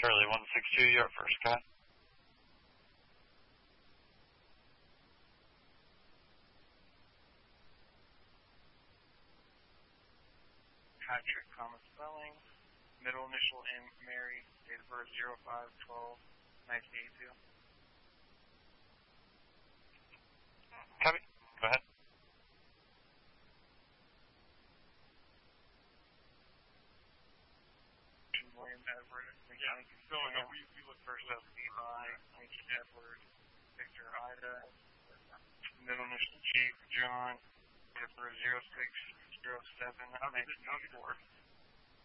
Charlie 162, you're up first, Scott. Patrick Thomas Spelling, middle initial M. Mary, date of birth 05/12/1982. Copy. Go ahead. William Edward. Yeah, we look first up. Levi, Lincoln Edward, Victor Ida, middle initial Chief John, date of birth 06/07/1984.